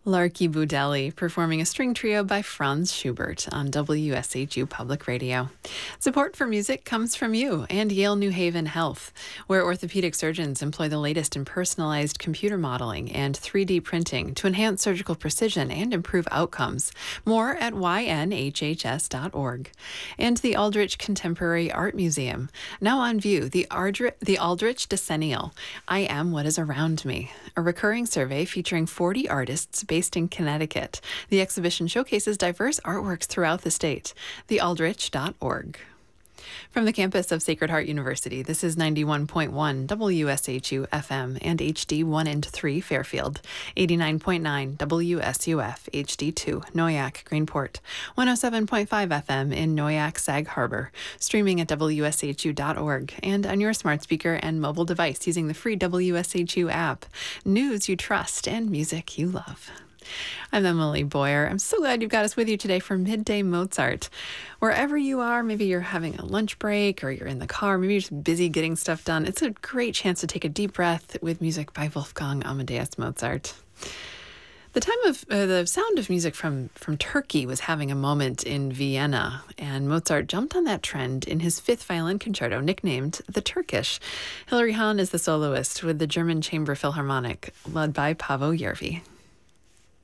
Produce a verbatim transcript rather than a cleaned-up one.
Larky Budelli performing a string trio by Franz Schubert on W S H U Public Radio. Support for music comes from you and Yale New Haven Health, where orthopedic surgeons employ the latest in personalized computer modeling and three D printing to enhance surgical precision and improve outcomes. More at y n h h s dot org. And the Aldrich Contemporary Art Museum. Now on view, the, Ardri- the Aldrich Decennial, I Am What Is Around Me, a recurring survey featuring forty artists based in Connecticut. The exhibition showcases diverse artworks throughout the state. the aldrich dot org. From the campus of Sacred Heart University, this is ninety-one point one W S H U F M and H D one and three Fairfield, eighty-nine point nine W S U F H D two Noyac Greenport, one oh seven point five F M in Noyac Sag Harbor, streaming at W S H U dot org and on your smart speaker and mobile device using the free W S H U app. News you trust and music you love. I'm Emily Boyer. I'm so glad you've got us with you today for Midday Mozart. Wherever you are, maybe you're having a lunch break or you're in the car, maybe you're just busy getting stuff done. It's a great chance to take a deep breath with music by Wolfgang Amadeus Mozart. The time of uh, the sound of music from, from Turkey was having a moment in Vienna, and Mozart jumped on that trend in his fifth violin concerto, nicknamed the Turkish. Hilary Hahn is the soloist with the German Chamber Philharmonic, led by Paavo Järvi.